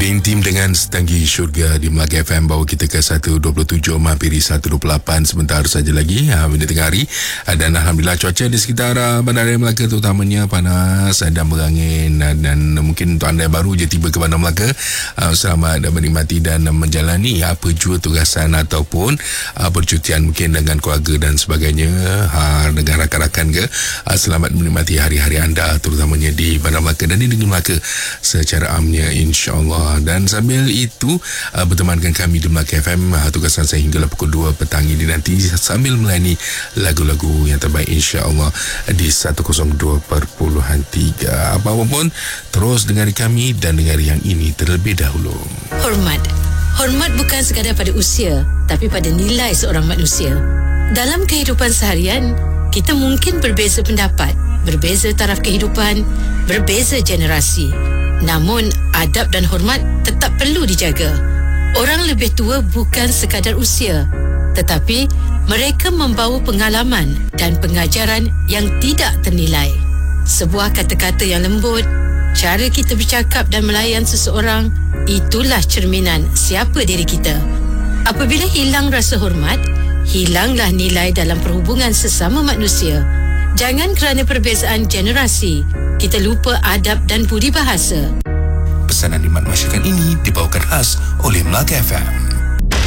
Intim dengan Setanggi Syurga di Melaka FM bawa kita ke 1.27 hampiri 1.28 sebentar saja lagi benda tengah hari. Dan Alhamdulillah cuaca di sekitar Bandar Melaka terutamanya panas dan berangin, dan mungkin untuk anda yang baru je tiba ke Bandar Melaka, selamat menikmati dan menjalani apa jua tugasan ataupun percutian mungkin dengan keluarga dan sebagainya, dengan rakan-rakan ke. Selamat menikmati hari-hari anda terutamanya di Bandar Melaka dan di negeri Melaka secara amnya, insya-Allah. Dan sambil itu bertemankan kami di Melaka FM, tugasan saya hinggalah pukul 2 petang ini nanti sambil melayani lagu-lagu yang terbaik, insya-Allah di 102.3. Apa-apa pun terus dengari kami dan dengari yang ini terlebih dahulu. Hormat bukan sekadar pada usia, tapi pada nilai seorang manusia. Dalam kehidupan seharian, kita mungkin berbeza pendapat, berbeza taraf kehidupan, berbeza generasi. Namun, adab dan hormat tetap perlu dijaga. Orang lebih tua bukan sekadar usia, tetapi mereka membawa pengalaman dan pengajaran yang tidak ternilai. Sebuah kata-kata yang lembut, cara kita bercakap dan melayan seseorang, itulah cerminan siapa diri kita. Apabila hilang rasa hormat, hilanglah nilai dalam perhubungan sesama manusia. Jangan kerana perbezaan generasi, kita lupa adab dan budi bahasa. Pesanan Iman Masyarakat ini dibawakan khas oleh Melaka FM.